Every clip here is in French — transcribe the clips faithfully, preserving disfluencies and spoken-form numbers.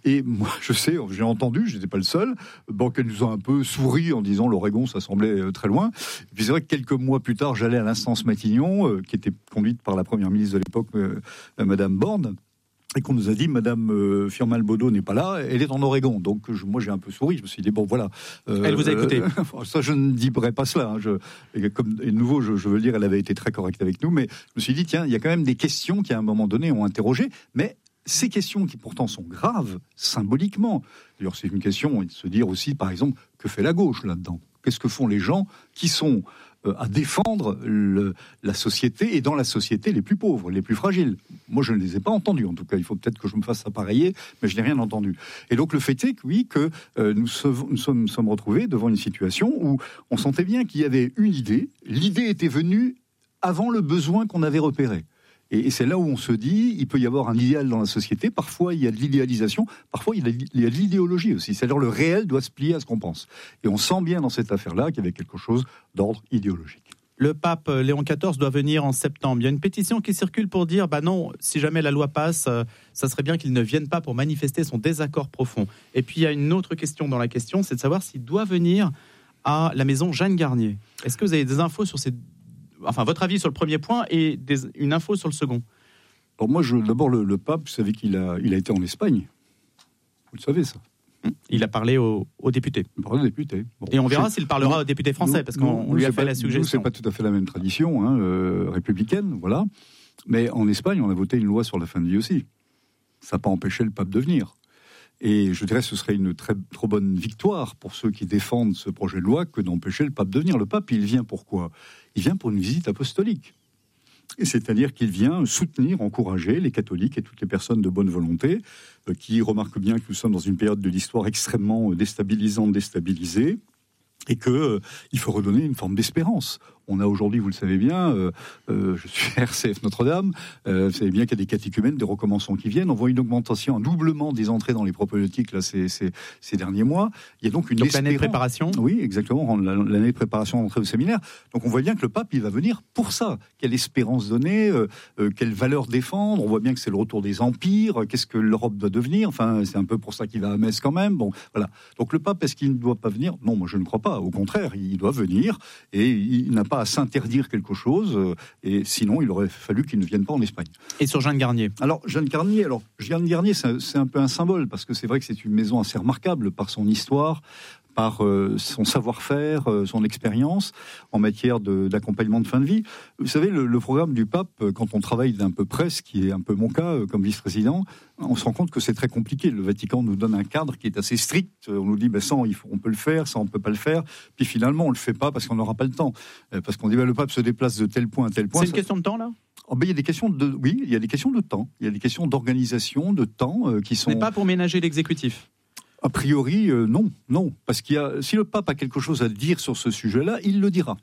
Et moi, je sais, j'ai entendu, je n'étais pas le seul, bon, qu'elles nous ont un peu souri en disant l'Oregon, ça semblait très loin. Et puis c'est vrai que quelques mois plus tard, j'allais à l'instance Matignon, euh, qui était conduite par la première ministre de l'époque, euh, Madame Borne, et qu'on nous a dit, Madame euh, Firmin-Lebaudot n'est pas là, elle est en Oregon. Donc je, moi j'ai un peu souri, je me suis dit, bon voilà. Euh, elle vous a écouté. euh, Ça je ne dirais pas cela. Hein. Je, et comme, et de nouveau, je, je veux le dire, elle avait été très correcte avec nous, mais je me suis dit, tiens, il y a quand même des questions qui à un moment donné ont interrogé, mais ces questions qui pourtant sont graves, symboliquement. D'ailleurs c'est une question de se dire aussi, par exemple, que fait la gauche là-dedans ? Qu'est-ce que font les gens qui sont à défendre le, la société, et dans la société les plus pauvres, les plus fragiles. Moi, je ne les ai pas entendus, en tout cas. Il faut peut-être que je me fasse appareiller, mais je n'ai rien entendu. Et donc, le fait est que, oui, que euh, nous, sommes, nous, sommes, nous sommes retrouvés devant une situation où on sentait bien qu'il y avait une idée. L'idée était venue avant le besoin qu'on avait repéré. Et c'est là où on se dit, il peut y avoir un idéal dans la société, parfois il y a de l'idéalisation, parfois il y a de l'idéologie aussi. C'est-à-dire le réel doit se plier à ce qu'on pense. Et on sent bien dans cette affaire-là qu'il y avait quelque chose d'ordre idéologique. Le pape Léon quatorze doit venir en septembre. Il y a une pétition qui circule pour dire, bah non, si jamais la loi passe, ça serait bien qu'il ne vienne pas pour manifester son désaccord profond. Et puis il y a une autre question dans la question, c'est de savoir s'il doit venir à la maison Jeanne Garnier. Est-ce que vous avez des infos sur ces... Enfin, votre avis sur le premier point et des, une info sur le second. Alors moi, je, d'abord, le, le pape, vous savez qu'il a, il a été en Espagne. Vous le savez, ça. Il a parlé aux, aux députés. Il a parlé aux députés. Bon, et on verra je, s'il parlera nous, aux députés français, nous, parce qu'on nous, lui a nous, fait la pas, suggestion. Nous, c'est pas tout à fait la même tradition hein, euh, républicaine, voilà. Mais en Espagne, on a voté une loi sur la fin de vie aussi. Ça n'a pas empêché le pape de venir. Et je dirais que ce serait une très trop bonne victoire pour ceux qui défendent ce projet de loi que d'empêcher le pape de venir. Le pape, il vient pourquoi ? Il vient pour une visite apostolique. Et c'est-à-dire qu'il vient soutenir, encourager les catholiques et toutes les personnes de bonne volonté euh, qui remarquent bien que nous sommes dans une période de l'histoire extrêmement déstabilisante, déstabilisée, et qu'il euh, faut redonner une forme d'espérance. On a aujourd'hui, vous le savez bien, euh, euh, je suis R C F Notre-Dame, euh, vous savez bien qu'il y a des catéchumènes, des recommençants qui viennent. On voit une augmentation, un doublement des entrées dans les propaulatiques là, ces, ces, ces derniers mois. Il y a donc une donc espérance. L'année de préparation. Oui, exactement, l'année de préparation d'entrée au séminaire. Donc on voit bien que le pape, il va venir pour ça. Quelle espérance donner, euh, euh, quelle valeur défendre. On voit bien que c'est le retour des empires. Qu'est-ce que l'Europe doit devenir ? Enfin, c'est un peu pour ça qu'il va à Metz quand même. Bon, voilà. Donc le pape, est-ce qu'il ne doit pas venir ? Non, moi je ne crois pas. Au contraire, il doit venir et il n'a pas à s'interdire quelque chose, et sinon il aurait fallu qu'il ne vienne pas en Espagne. Et sur Jeanne Garnier ? Alors Jeanne Garnier, alors Jeanne Garnier, c'est, c'est un peu un symbole parce que c'est vrai que c'est une maison assez remarquable par son histoire, par euh, son savoir-faire, euh, son expérience en matière de, d'accompagnement de fin de vie. Vous savez, le, le programme du pape, quand on travaille d'un peu près, ce qui est un peu mon cas euh, comme vice-président, on se rend compte que c'est très compliqué. Le Vatican nous donne un cadre qui est assez strict. On nous dit, ben, ça, il faut, on peut le faire, ça, on peut pas le faire. Puis finalement, on le fait pas parce qu'on n'aura pas le temps. Euh, parce qu'on dit, ben, le pape se déplace de tel point à tel point. C'est une ça... question de temps, là ? Oh ben, il y a des questions de, oui, il y a des questions de temps. Il y a des questions d'organisation, de temps euh, qui sont... Mais pas pour ménager l'exécutif. A priori, euh, non, non. Parce qu'il y a, si le pape a quelque chose à dire sur ce sujet-là, il le dira.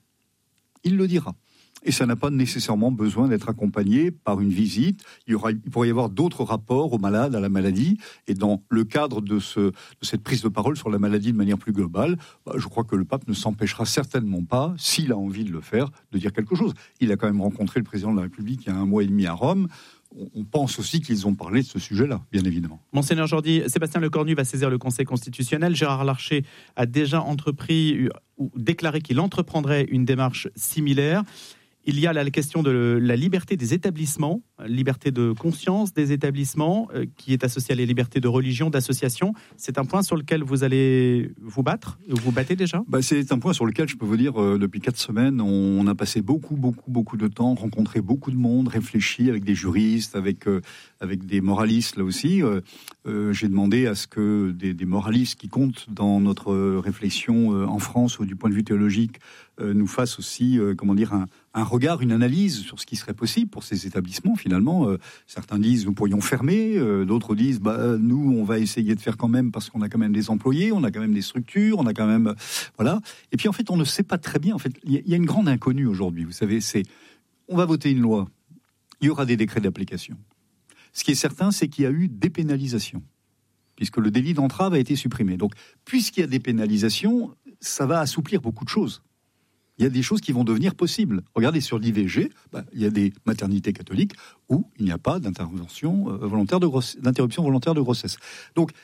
Il le dira. Et ça n'a pas nécessairement besoin d'être accompagné par une visite. Il, y aura, il pourrait y avoir d'autres rapports aux malades, à la maladie. Et dans le cadre de, ce, de cette prise de parole sur la maladie de manière plus globale, bah, je crois que le pape ne s'empêchera certainement pas, s'il a envie de le faire, de dire quelque chose. Il a quand même rencontré le président de la République il y a un mois et demi à Rome. On pense aussi qu'ils ont parlé de ce sujet-là, bien évidemment. Monseigneur Jordi, Sébastien Lecornu va saisir le Conseil constitutionnel. Gérard Larcher a déjà entrepris ou déclaré qu'il entreprendrait une démarche similaire. Il y a là la question de la liberté des établissements, liberté de conscience des établissements, euh, qui est associée à la liberté de religion, d'association. C'est un point sur lequel vous allez vous battre, ou vous battez déjà ? Bah, c'est un point sur lequel je peux vous dire, euh, depuis quatre semaines, on a passé beaucoup, beaucoup, beaucoup de temps, rencontré beaucoup de monde, réfléchi avec des juristes, avec, euh, avec des moralistes là aussi. Euh, euh, j'ai demandé à ce que des, des moralistes qui comptent dans notre réflexion euh, en France, ou du point de vue théologique, euh, nous fassent aussi, euh, comment dire, un un regard, une analyse sur ce qui serait possible pour ces établissements, finalement. Euh, certains disent, nous pourrions fermer, euh, d'autres disent, bah, nous, on va essayer de faire quand même, parce qu'on a quand même des employés, on a quand même des structures, on a quand même... Euh, voilà. Et puis, en fait, on ne sait pas très bien. En fait, il y, y a une grande inconnue aujourd'hui, vous savez, c'est... On va voter une loi, il y aura des décrets d'application. Ce qui est certain, c'est qu'il y a eu dépénalisation, puisque le délit d'entrave a été supprimé. Donc, puisqu'il y a dépénalisation, ça va assouplir beaucoup de choses. Il y a des choses qui vont devenir possibles. Regardez, sur l'I V G, bah, il y a des maternités catholiques où il n'y a pas d'intervention euh, volontaire de grosse, d'interruption volontaire de grossesse. Donc,